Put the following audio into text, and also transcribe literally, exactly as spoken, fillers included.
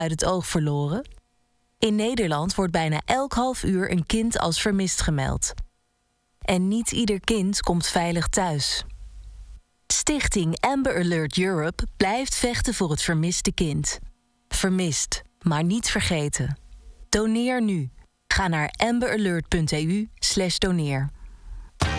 uit het oog verloren? In Nederland wordt bijna elk half uur een kind als vermist gemeld. En niet ieder kind komt veilig thuis. Stichting Amber Alert Europe blijft vechten voor het vermiste kind. Vermist, maar niet vergeten. Doneer nu. Ga naar amberalert punt e u slash doneer.